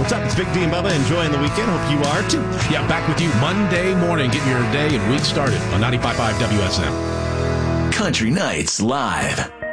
What's up? It's Big D and Bubba enjoying the weekend. Hope you are too. Yeah, back with you Monday morning. Getting your day and week started on 95.5 WSM. Country Nights Live.